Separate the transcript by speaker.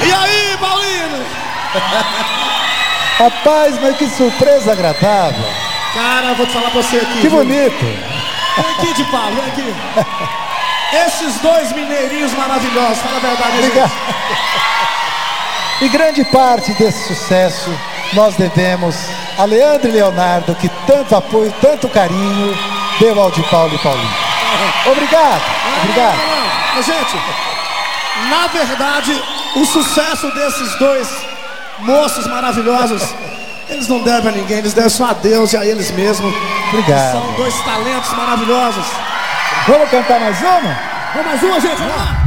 Speaker 1: E aí, Paulino?
Speaker 2: Rapaz, mas que surpresa agradável.
Speaker 1: Cara, eu vou te falar pra você aqui.
Speaker 2: Que bonito.
Speaker 1: Vem aqui, de Paulo, vem aqui. Esses dois mineirinhos maravilhosos, fala a verdade,
Speaker 2: Obrigado.
Speaker 1: gente.
Speaker 2: E grande parte desse sucesso nós devemos a Leandro e Leonardo, que tanto apoio, tanto carinho deu ao de Paulo e Paulinho. Obrigado, obrigado.
Speaker 1: Não. Gente, na verdade, o sucesso desses dois moços maravilhosos, eles não devem a ninguém, eles devem só a Deus e a eles mesmos.
Speaker 2: Obrigado.
Speaker 1: São dois talentos maravilhosos.
Speaker 2: Vamos cantar mais uma?
Speaker 1: Vamos mais uma, gente, vamos lá.